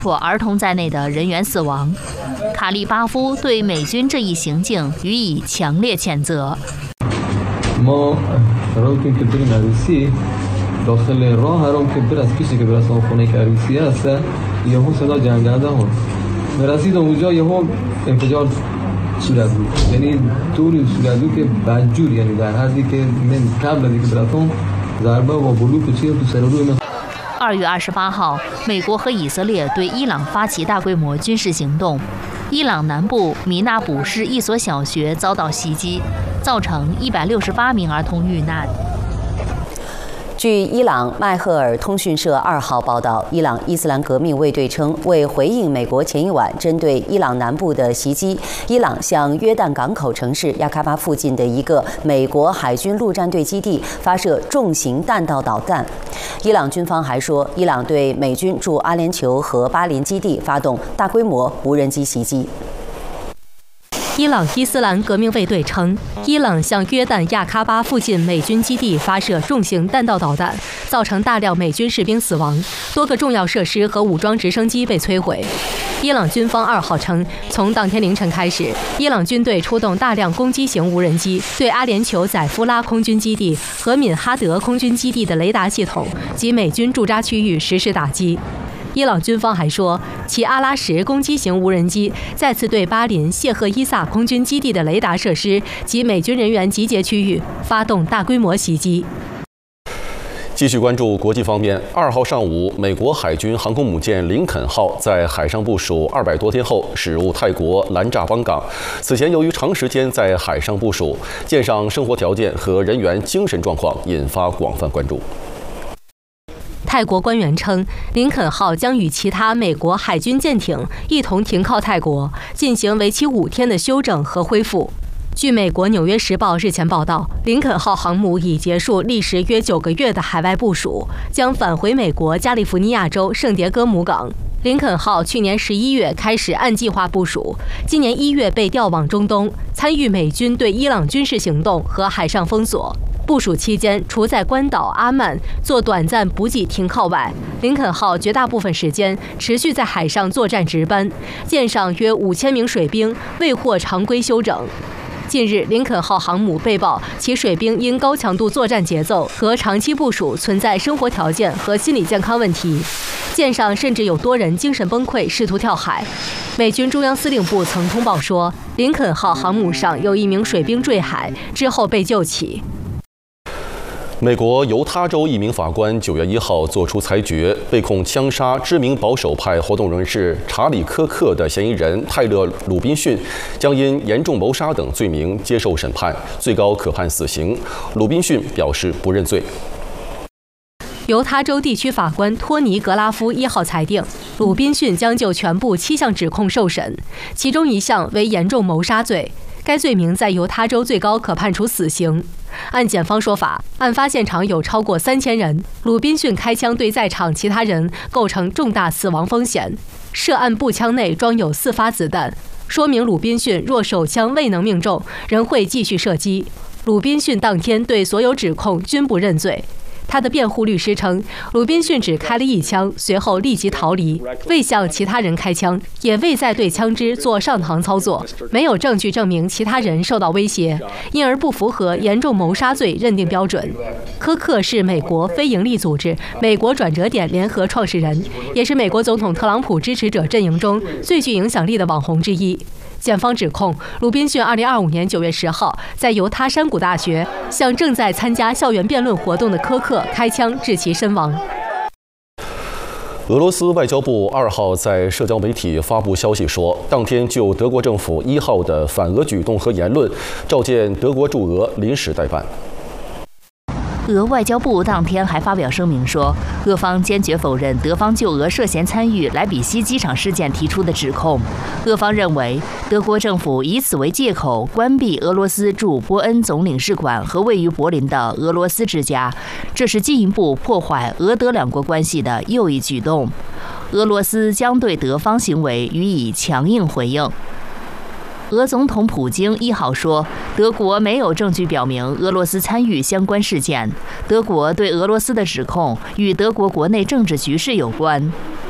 括儿童在内的人员死亡。卡利巴夫对美军这一行径予以强烈谴责。2月28号，美国和以色列对伊朗发起大规模军事行动。伊朗南部米纳卜市一所小学遭到袭击，造成168名儿童遇难。 据伊朗迈赫尔通讯社2号报道，伊朗伊斯兰革命卫队称，为回应美国前一晚针对伊朗南部的袭击，伊朗向约旦港口城市亚喀巴附近的一个美国海军陆战队基地发射重型弹道导弹。伊朗军方还说，伊朗对美军驻阿联酋和巴林基地发动大规模无人机袭击。 伊朗伊斯兰革命卫队称，伊朗向约旦亚喀巴附近美军基地发射重型弹道导弹，造成大量美军士兵死亡，多个重要设施和武装直升机被摧毁。伊朗军方2号称，从当天凌晨开始，伊朗军队出动大量攻击型无人机，对阿联酋宰夫拉空军基地和敏哈德空军基地的雷达系统及美军驻扎区域实施打击。伊朗军方还说，其阿拉什攻击型无人机再次对巴林谢赫伊萨空军基地的雷达设施及美军人员集结区域发动大规模袭击。 继续关注国际方面，2号上午，美国海军航空母舰林肯号在海上部署200多天后驶入泰国兰扎邦港。此前，由于长时间在海上部署，舰上生活条件和人员精神状况引发广泛关注。 泰国官员称，林肯号将与其他美国海军舰艇一同停靠泰国，进行为期5天的休整和恢复。据美国《纽约时报》日前报道，林肯号航母已结束历时约9个月的海外部署，将返回美国加利福尼亚州圣迭戈姆港。林肯号去年11月开始按计划部署，今年1月被调往中东，参与美军对伊朗军事行动和海上封锁。部署期间，除在关岛阿曼做短暂补给停靠外，林肯号绝大部分时间持续在海上作战值班，舰上约5000名水兵未获常规休整。近日，林肯号航母被曝其水兵因高强度作战节奏和长期部署存在生活条件和心理健康问题，舰上甚至有多人精神崩溃，试图跳海。美军中央司令部曾通报说，林肯号航母上有1名水兵坠海，之后被救起。 美国犹他州一名法官9月1号作出裁决，被控枪杀知名保守派活动人士查理·科克的嫌疑人泰勒·鲁宾逊将因严重谋杀等罪名接受审判，最高可判死刑。鲁宾逊表示不认罪。 犹他州地区法官托尼·格拉夫1号裁定，鲁宾逊将就全部7项指控受审，其中1项为严重谋杀罪。该罪名在犹他州最高可判处死刑。按检方说法，案发现场有超过3000人，鲁宾逊开枪对在场其他人构成重大死亡风险。涉案步枪内装有4发子弹，说明鲁宾逊若手枪未能命中，仍会继续射击。鲁宾逊当天对所有指控均不认罪。他的辩护律师称，鲁宾逊只开了1枪，随后立即逃离，未向其他人开枪，也未再对枪支做上膛操作，没有证据证明其他人受到威胁，因而不符合严重谋杀罪认定标准。科克是美国非营利组织美国转折点联合创始人，也是美国总统特朗普支持者阵营中最具影响力的网红之一。检方指控鲁宾逊2025年9月10号在犹他山谷大学向正在参加校园辩论活动的科克开枪，致其身亡。 俄罗斯外交部2号在社交媒体发布消息说，当天就德国政府1号的反俄举动和言论，召见德国驻俄临时代办。 俄外交部当天还发表声明说，俄方坚决否认德方就俄涉嫌参与莱比锡机场事件提出的指控。俄方认为，德国政府以此为借口关闭俄罗斯驻波恩总领事馆和位于柏林的俄罗斯之家，这是进一步破坏俄德两国关系的又一举动。俄罗斯将对德方行为予以强硬回应。俄总统普京1号说，德国没有证据表明俄罗斯参与相关事件。德国对俄罗斯的指控与德国国内政治局势有关。